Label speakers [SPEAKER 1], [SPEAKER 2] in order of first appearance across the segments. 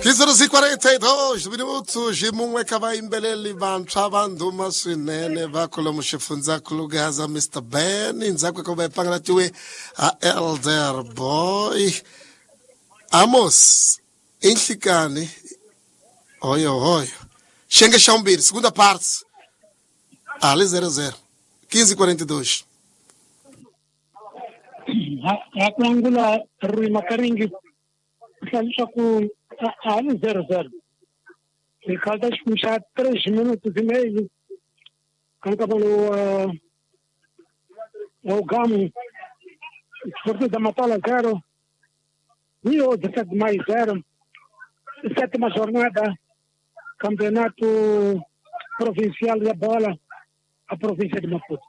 [SPEAKER 1] 14:42 mun'we ka vayimbeleri vantshwa va ndhuma swinene va kwalomu xifundzakulugaza Mr Ben ndzhaku ka va pangalatiwe a Elder Boy Amos enhlikani hoyo xenge xa vumbirhi segunda parte ali 00 15:42
[SPEAKER 2] hakuangula rima karingi leswaku ali 00 ikhalta xikuxa 3 minutos e meio kankabalo o Gamo Esporte da Matola 0 e o 17 de maio 0 sétima jornada campeonato provincial da bola a província de Maputo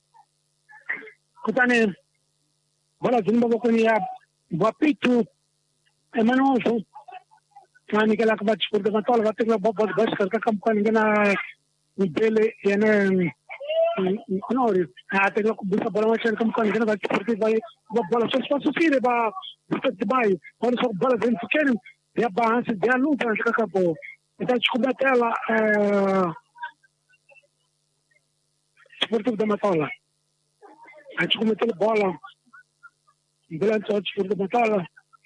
[SPEAKER 2] kutane bola zimbabwe ya Boapitu Emanoso Kani kala kabat Esporte da Matola batik la bola bascar ka kampan gana bele yana onori até que busa bola mais como quando gana batik Esporte vai bola só sofre ba de baio bola só bola vem pequeno ya ba antes de a luta que acabou então descoberta ela Esporte da Matola a gente cometeu bola durante o Esporte da Matola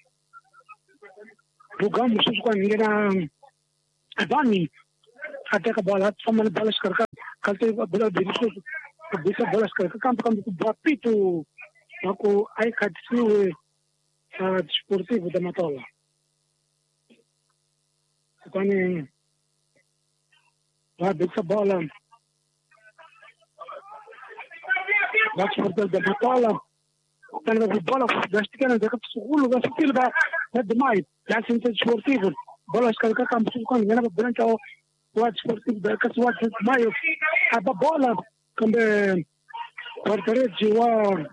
[SPEAKER 2] jogamos com ninguém Dani até que a bola soma bola escarcar calte bola de bisa bola escarcar campo Boapito aku ai kadisi Esportivo da Matola então vai bisa bola vai Esportivo da Matola كان البولا باش كان ذاك السغول وباش كيل با هاد ماي تاع سنت سبورتيف بولا شكل كان بسكون انا بدنا واد سبورتيف ذاك واد ماي ابا بولا كان كورتريجي و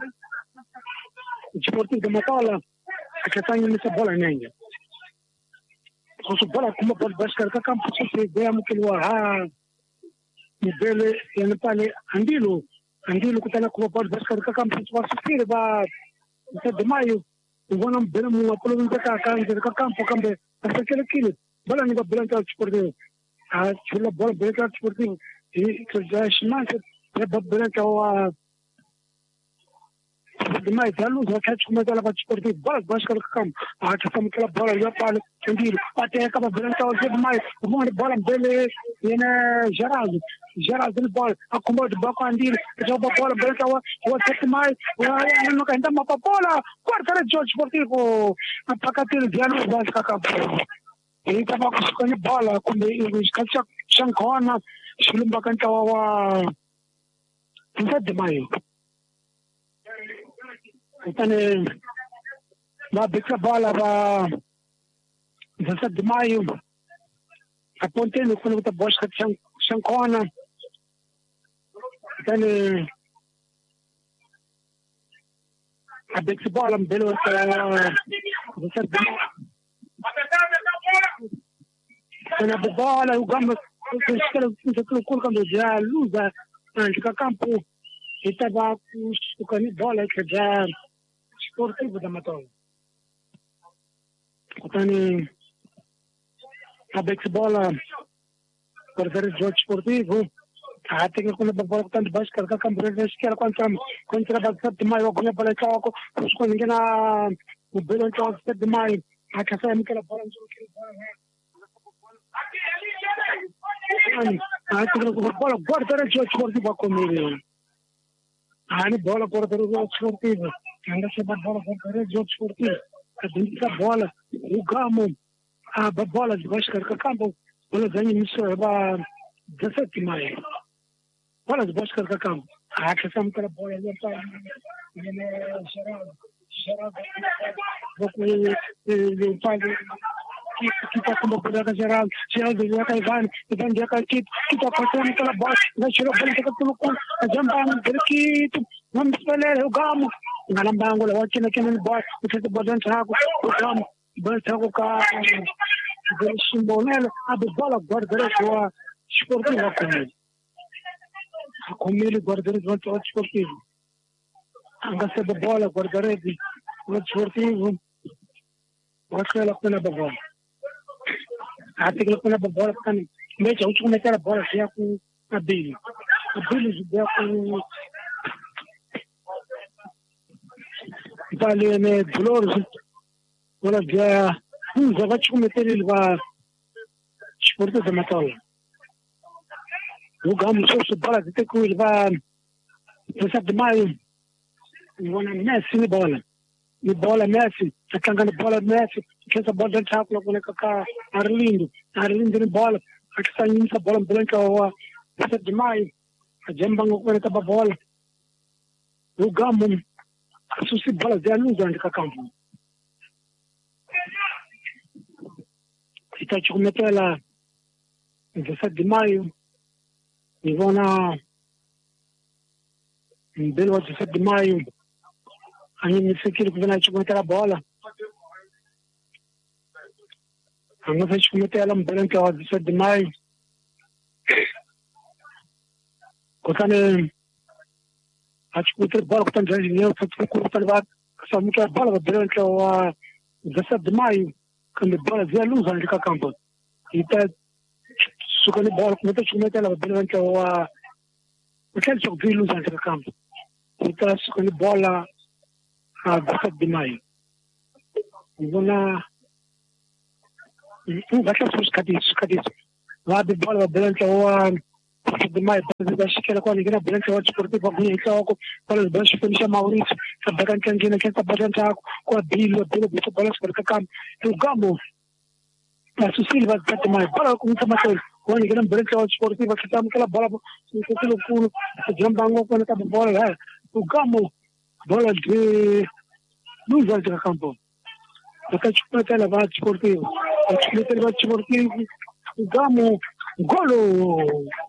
[SPEAKER 2] سبورتيف دو مطالا كتاني نسا بولا نينجا خصو بولا كما بولا باش كان بسكون دي ممكن وها مدل يعني بالي عندي كتانا كما بولا باش كان بسكون سفير با de maio vão bem muito pelo menos cá de campo campo até que aquilo bola não vai branca esportivo a chula bola branca esportivo e que já chama-se é branca ou de maio já não vai catch como ela vai esportivo bola basca campo a que faz aquela bola já para sentir até acaba branca ou de maio uma bola bele e na geral de bola acomode baco andir já bola branca ou até mais não quer dar uma bola quarta de Jorge Esportivo a pacatil de anos vai ficar campo e tava com bola quando eles cacha chancona chulumba canta wa de maio então vai bica bola va 17 de maio a ponte no quando tá bosca chancona então a bica bola belo أنا ببالا وقام كل كم جاء لوزا عند كامبو يتبع وكان بالا كجاء سبورتيف ده مطول وكان أبيك بالا كرتر جوج سبورتيف حتى كنا ببالا كان باش كركا كم بريش كلا كنت بس ما يوقفنا بالا كاكو كنا نجنا وبيلون كاكو سد ماي هكذا يمكن بالا نشوف bola guardare il gioco sportivo come bola guardare il gioco sportivo quando si bola guardare il gioco sportivo a bola o Gamo a bola de baixo do campo bola ganha isso va 17 de maio bola de baixo do campo a que são aquela bola ali para geral que tá como poder geral de já cai vai então já cai que tá passando aquela bola vai tirar a bola que tu com a jambang que vamos falar o Gamo na lambango lá aqui naquele bola que tu pode entrar o Gamo vai estar com a simbolelo a bola guardar a esportivo como ele guardar o esportivo anche se bola guardar o esportivo What's going on? até que ele põe a bola também. Mas a última metade a bola já com a Billy. A Billy já com vale né Dolores. Ela já vai te cometer ele vai esporte da Matola. O gamo só bola até que ele vai pensar demais. Wana Messi ni bola Messi, akangana bola Messi, kesa bola chakula kuna kaka Arlindo ni bola, akisanyisa bola branca wa pesa demais, ajamba ngokona taba bola. Ugamo asusi bola za luza ndika kampo. Itachukumetela pesa demais, ivona mbele wa pesa demais. Ani nifikiri kuvana chukumetela bola. Anga chukumetela mbelenka wa 17 de maio. Kotane achukumetela bola kotane janjineo kotane va kasamuka bola mbelenka wa 17 de maio kande bola zia luza ndika kampo. Ita sukani bola chukumetela mbelenka wa kale chukvi luza ndika kampo. Ita sukani bola a 17 de maio. Ivona vaca sus cadis. Lá de bola branca ou 17 de maio, da chiqueira com a negra branca ou desportivo com então para os baixos que chama Maurício, a branca que está batendo com a bilha, bicho bola para cá. O gamo a Susilva 17 de maio, para com o com a negra branca ou desportivo que está aquela bola no culo, jambango quando tá bola lá. O gamo bola de luz ao campo. Porque a leva desportivo. A leva desportivo. O gamo golo.